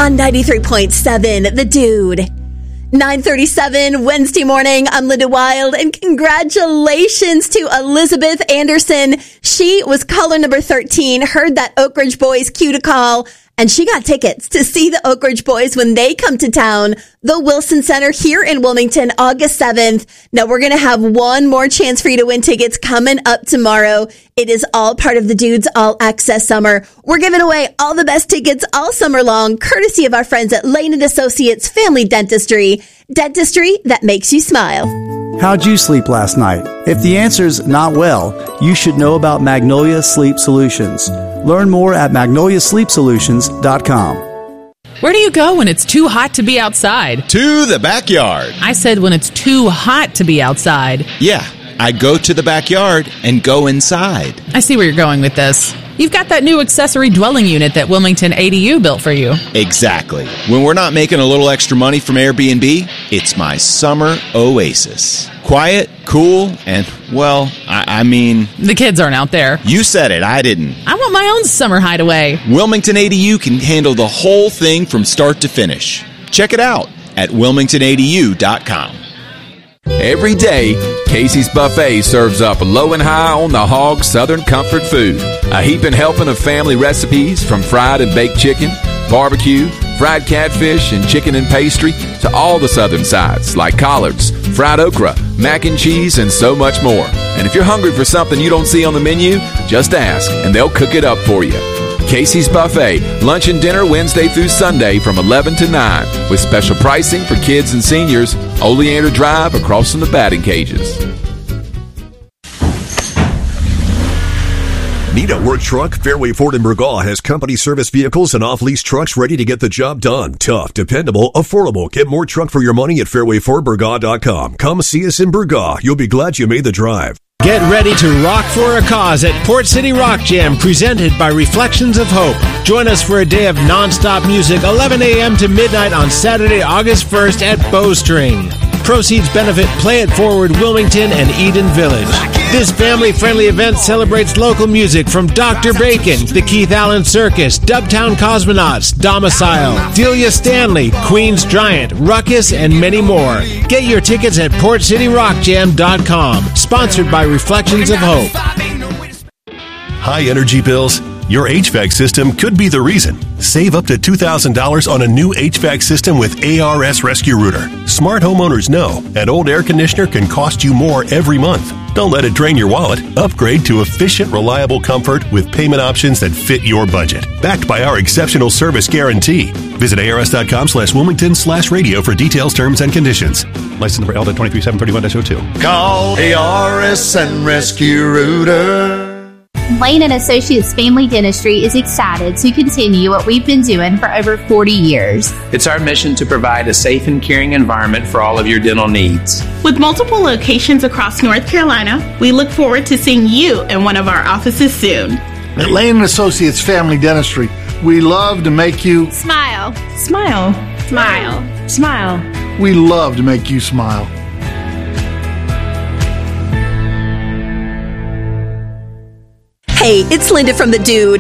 on 93.7 The Dude. 9:37 Wednesday morning. I'm Linda Wild, and congratulations to Elizabeth Anderson. She was caller number 13, heard that Oak Ridge Boys cue to call, and she got tickets to see the Oak Ridge Boys when they come to town, the Wilson Center here in Wilmington, August 7th. Now, we're going to have one more chance for you to win tickets coming up tomorrow. It is all part of the Dude's All Access Summer. We're giving away all the best tickets all summer long, courtesy of our friends at Lane & Associates Family Dentistry. Dentistry that makes you smile. How'd you sleep last night? If the answer's not well, you should know about Magnolia Sleep Solutions. Learn more at magnoliasleepsolutions.com. Where do you go when it's too hot to be outside? To the backyard. I said when it's too hot to be outside. Yeah, I go to the backyard and go inside. I see where you're going with this. You've got that new accessory dwelling unit that Wilmington ADU built for you. Exactly. When we're not making a little extra money from Airbnb, it's my summer oasis. Quiet, cool, and, well, I mean... The kids aren't out there. You said it, I didn't. I want my own summer hideaway. Wilmington ADU can handle the whole thing from start to finish. Check it out at wilmingtonadu.com. Every day, Casey's Buffet serves up low and high on the hog Southern comfort food. A heaping helping of family recipes from fried and baked chicken, barbecue, fried catfish, and chicken and pastry to all the Southern sides like collards, fried okra, mac and cheese, and so much more. And if you're hungry for something you don't see on the menu, just ask and they'll cook it up for you. Casey's Buffet, lunch and dinner Wednesday through Sunday from 11 to 9 with special pricing for kids and seniors. Oleander Drive across from the batting cages. Need a work truck? Fairway Ford in Burgaw has company service vehicles and off-lease trucks ready to get the job done. Tough, dependable, affordable. Get more truck for your money at fairwayfordburgaw.com. Come see us in Burgaw. You'll be glad you made the drive. Get ready to rock for a cause at Port City Rock Jam, presented by Reflections of Hope. Join us for a day of non-stop music, 11 a.m. to midnight on Saturday, August 1st at Bowstring. Proceeds benefit Play It Forward Wilmington and Eden Village. This family-friendly event celebrates local music from Dr. Bacon, the Keith Allen Circus, Dubtown Cosmonauts, Domicile, Delia Stanley, Queen's Giant, Ruckus, and many more. Get your tickets at PortCityRockJam.com. Sponsored by Reflections of Hope. High energy bills? Your HVAC system could be the reason. Save up to $2,000 on a new HVAC system with ARS Rescue Rooter. Smart homeowners know an old air conditioner can cost you more every month. Don't let it drain your wallet. Upgrade to efficient, reliable comfort with payment options that fit your budget. Backed by our exceptional service guarantee. Visit ars.com/Wilmington/radio for details, terms, and conditions. License number LDA 23731-02. Call ARS and Rescue Rooter. Lane & Associates Family Dentistry is excited to continue what we've been doing for over 40 years. It's our mission to provide a safe and caring environment for all of your dental needs. With multiple locations across North Carolina, we look forward to seeing you in one of our offices soon. At Lane & Associates Family Dentistry, we love to make you smile. Smile. Smile. Smile. We love to make you smile. Hey, it's Linda from The Dude.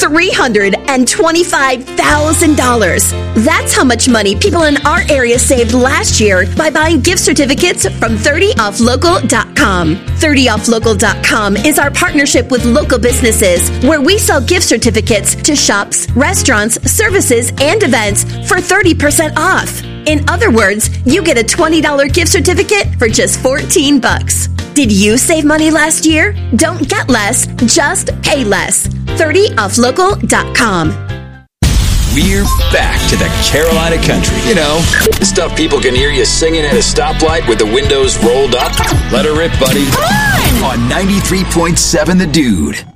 $325,000. That's how much money people in our area saved last year by buying gift certificates from 30offlocal.com. 30offlocal.com is our partnership with local businesses where we sell gift certificates to shops, restaurants, services, and events for 30% off. In other words, you get a $20 gift certificate for just $14. Did you save money last year? Don't get less, just pay less. 30offlocal.com. We're back to the Carolina country. You know, the stuff people can hear you singing at a stoplight with the windows rolled up. Let her rip, buddy. Come on! On 93.7 The Dude.